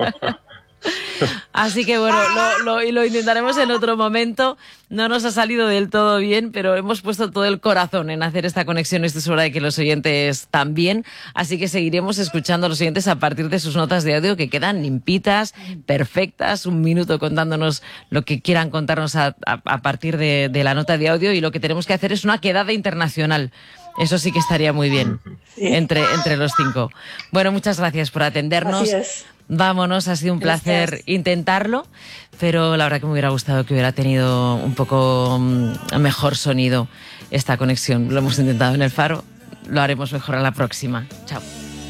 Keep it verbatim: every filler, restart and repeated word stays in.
Así que bueno, lo, lo, lo intentaremos en otro momento. No nos ha salido del todo bien, pero hemos puesto todo el corazón en hacer esta conexión. Estoy segura de que los oyentes también. Así que seguiremos escuchando a los oyentes a partir de sus notas de audio, que quedan limpitas, perfectas. Un minuto contándonos lo que quieran contarnos a, a, a partir de, de la nota de audio. Y lo que tenemos que hacer es una quedada internacional. Eso sí que estaría muy bien, sí. entre, entre los cinco. Bueno, muchas gracias por atendernos. Así es. Vámonos, ha sido un placer Gracias. intentarlo, pero la verdad que me hubiera gustado que hubiera tenido un poco mejor sonido esta conexión. Lo hemos intentado en el Faro, lo haremos mejor a la próxima. Chao.